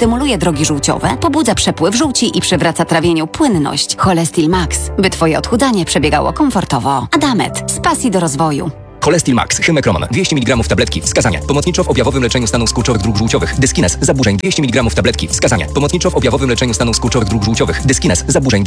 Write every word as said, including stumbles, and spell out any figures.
stymuluje drogi żółciowe, pobudza przepływ żółci i przywraca trawieniu płynność. Cholestil Max, by twoje odchudzanie przebiegało komfortowo. Adamet, z pasji do rozwoju. Cholestil Max, Hymekroman, dwieście miligramów tabletki, wskazania. Pomocniczo w objawowym leczeniu stanów skurczowych dróg żółciowych. Dyskines, zaburzeń, dwieście miligramów tabletki, wskazania. Pomocniczo w objawowym leczeniu stanów skurczowych dróg żółciowych. Dyskines, zaburzeń.